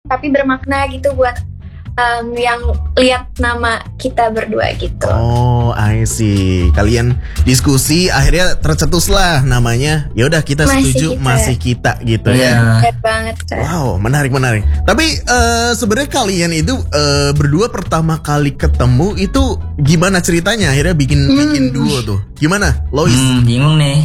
tapi bermakna gitu buat yang lihat nama kita berdua gitu. Oh, I see. Kalian diskusi akhirnya tercetuslah namanya. Ya udah kita setuju masih kita gitu ya. Benar banget. Wow, menarik. Tapi sebenarnya kalian itu berdua pertama kali ketemu itu gimana ceritanya akhirnya bikin duo tuh? Gimana, Lois? Bingung nih.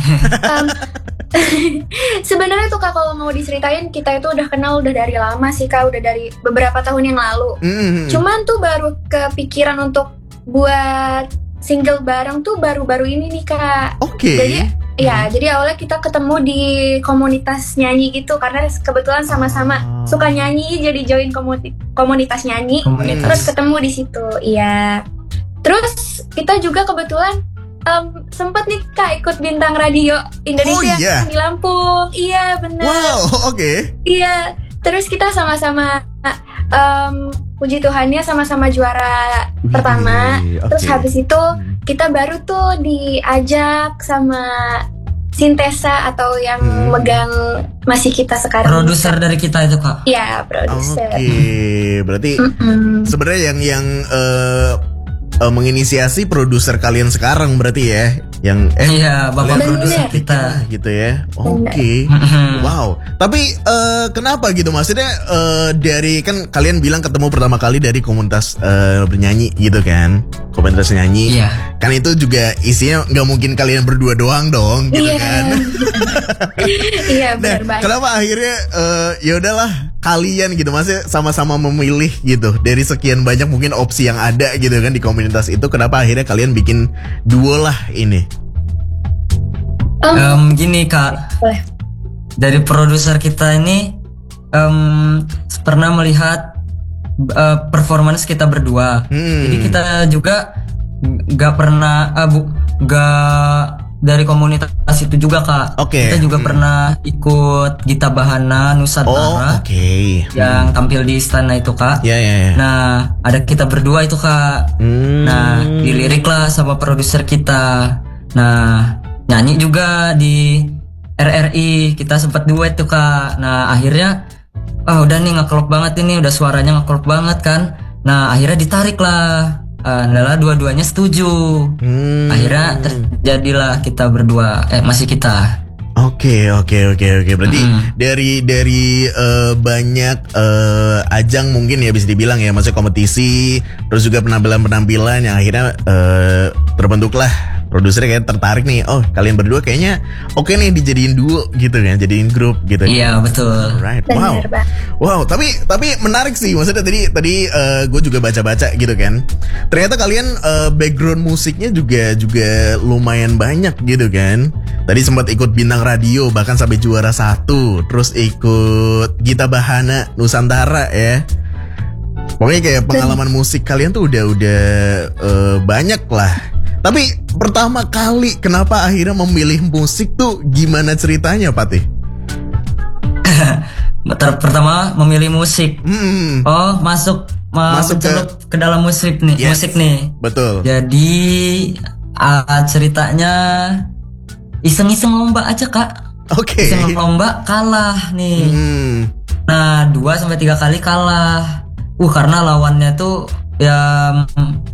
Sebenarnya tuh Kak, kalau mau diceritain kita itu udah kenal udah dari lama sih Kak, udah dari beberapa tahun yang lalu. Cuman tuh baru kepikiran untuk buat single bareng tuh baru-baru ini nih Kak. Oke. Jadi awalnya kita ketemu di komunitas nyanyi gitu karena kebetulan sama-sama suka nyanyi, jadi join komunitas nyanyi. Terus ketemu di situ. Iya. Terus kita juga kebetulan sempat nih Kak ikut bintang radio Indonesia di Lampung. Iya benar. Wow, oke. Iya, terus kita sama-sama puji Tuhannya sama-sama juara pertama. Terus habis itu kita baru tuh diajak sama Sintesa atau yang megang masih kita sekarang. Produser dari kita itu Kak. Iya, produser. Oke, berarti sebenarnya yang menginisiasi produser kalian sekarang berarti ya, yang bapak produser kita gitu ya. Oke. Wow. Tapi kenapa gitu, maksudnya dari kan kalian bilang ketemu pertama kali dari komunitas bernyanyi gitu kan, komunitas nyanyi. Kan itu juga isinya nggak mungkin kalian berdua doang dong gitu kan. Iya benar banget. Kenapa akhirnya ya udahlah kalian gitu, maksudnya sama-sama memilih gitu dari sekian banyak mungkin opsi yang ada gitu kan di komunitas itu, kenapa akhirnya kalian bikin duo lah ini? Gini Kak, dari produser kita ini pernah melihat performance kita berdua. Jadi kita juga nggak pernah dari komunitas itu juga Kak. Kita juga pernah ikut Gita Bahana Nusantara yang tampil di istana itu Kak. Nah ada kita berdua itu Kak. Nah dilirik lah sama produser kita. Nah nyanyi juga di RRI, kita sempat duet tuh Kak. Nah akhirnya udah nih ngeklop banget ini, udah suaranya ngeklop banget kan. Nah akhirnya ditarik lah. Adalah dua-duanya setuju. Akhirnya terjadilah kita berdua, masih kita. Oke. Berarti dari banyak ajang mungkin ya bisa dibilang ya, maksudnya kompetisi, terus juga penampilan yang akhirnya terbentuklah produsernya kayak tertarik nih. Oh kalian berdua kayaknya oke nih dijadiin duo gitu kan, jadiin grup gitu. Iya betul. Right. Wow. Tapi menarik sih, maksudnya tadi gue juga baca-baca gitu kan. Ternyata kalian background musiknya juga lumayan banyak gitu kan. Tadi sempat ikut bintang radio bahkan sampai juara 1, terus ikut Gita Bahana Nusantara ya. Pokoknya kayak pengalaman musik kalian tuh udah banyak lah. Tapi pertama kali kenapa akhirnya memilih musik tuh gimana ceritanya Patih? Pertama memilih musik. Masuk ke dalam musik nih. Musik nih. Betul. Jadi ceritanya iseng-iseng lomba aja Kak. Iseng lomba kalah nih. Nah 2-3 kali kalah. Karena lawannya tuh yang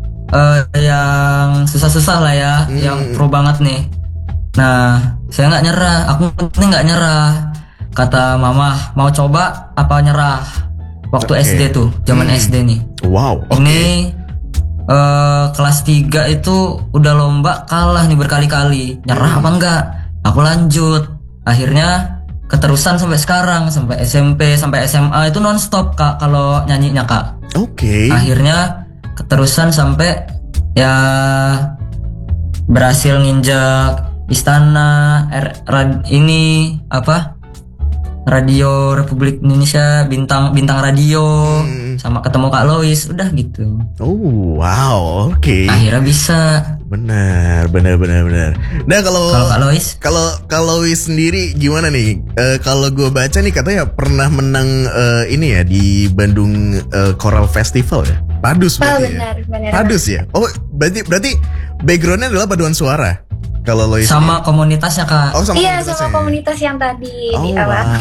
susah-susah lah ya, yang pro banget nih. Nah saya nggak nyerah, aku penting nggak nyerah. Kata mama mau coba apa nyerah. Waktu SD tuh, zaman SD nih. Wow. Ini kelas 3 itu udah lomba kalah nih berkali-kali. Nyerah apa enggak? Aku lanjut. Akhirnya keterusan sampai sekarang, sampai SMP, sampai SMA itu nonstop Kak kalau nyanyinya Kak. Akhirnya keterusan sampai ya berhasil nginjak istana ini Radio Republik Indonesia, bintang radio, sama ketemu Kak Lois, udah gitu. Wow, akhirnya bisa. Benar. Nah kalau Kak Lois, kalau Lois sendiri gimana nih? Kalau gue baca nih katanya pernah menang ini ya di Bandung Choral Festival ya. Padus berarti benar. Padus ya. Oh berarti backgroundnya adalah paduan suara. Kalau Lois sama komunitasnya Kak. Sama komunitas yang tadi di awal. Wow.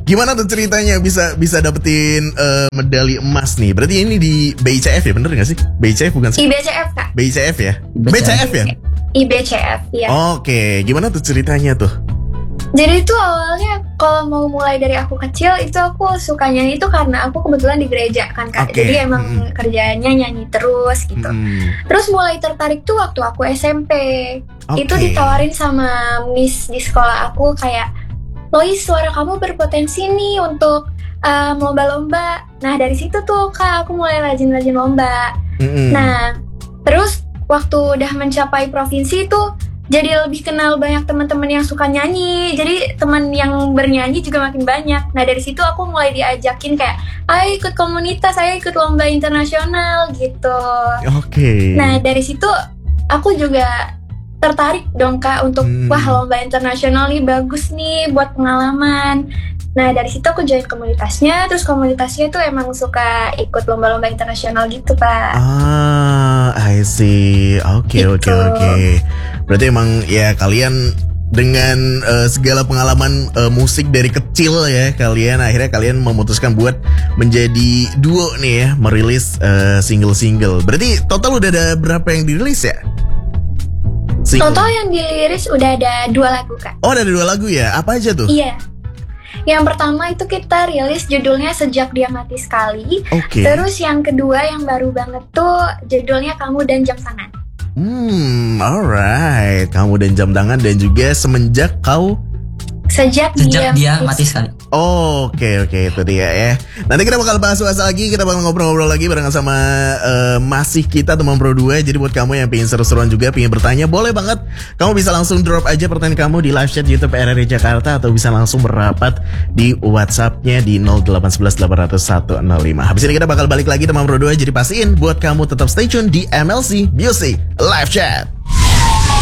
Gimana tuh ceritanya bisa dapetin medali emas nih? Berarti ini di BICF ya, bener gak sih? BICF bukan sih? IBCF Kak. BICF ya? BCF ya? IBCF ya. Oke, gimana tuh ceritanya tuh? Jadi itu awalnya kalau mau mulai dari aku kecil itu aku suka nyanyi itu karena aku kebetulan di gereja kan Kak. Jadi emang kerjaannya nyanyi terus gitu. Terus mulai tertarik tuh waktu aku SMP. Itu ditawarin sama miss di sekolah aku kayak, Lois, suara kamu berpotensi nih untuk lomba-lomba. Nah dari situ tuh Kak aku mulai rajin-rajin lomba. Nah terus waktu udah mencapai provinsi tuh jadi lebih kenal banyak teman-teman yang suka nyanyi. Jadi teman yang bernyanyi juga makin banyak. Nah dari situ aku mulai diajakin kayak, ayo ikut komunitas, ayo ikut lomba internasional gitu. Nah dari situ aku juga tertarik dong Kak untuk wah lomba internasional nih bagus nih buat pengalaman. Nah dari situ aku join komunitasnya. Terus komunitasnya tuh emang suka ikut lomba-lomba internasional gitu Pak. I see. Oke. Berarti emang ya kalian dengan segala pengalaman musik dari kecil ya, akhirnya kalian memutuskan buat menjadi duo nih ya, merilis single-single. Berarti total udah ada berapa yang dirilis ya? Total yang dirilis udah ada 2 lagu Kak. Oh, ada 2 lagu ya? Apa aja tuh? Iya. Yang pertama itu kita rilis judulnya Sejak Dia Mati Sekali. Terus yang kedua yang baru banget tuh judulnya Kamu dan Jam Tangan. Alright. Kamu dan Jam Tangan dan juga Sejak dia mati sekali. Oke, itu dia ya. Nanti kita bakal bahas lagi, kita bakal ngobrol-ngobrol lagi barengan sama masih kita teman Pro 2. Jadi buat kamu yang pengen seru-seruan juga, pengen bertanya, boleh banget. Kamu bisa langsung drop aja pertanyaan kamu di live chat YouTube RRI Jakarta atau bisa langsung merapat di WhatsApp-nya di 0811 800 105. Habis ini kita bakal balik lagi teman Pro 2. Jadi pastiin buat kamu tetap stay tune di MLC Music Live Chat.